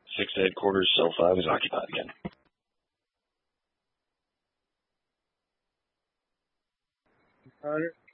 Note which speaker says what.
Speaker 1: 6 to headquarters, cell 5 is occupied again.
Speaker 2: Roger.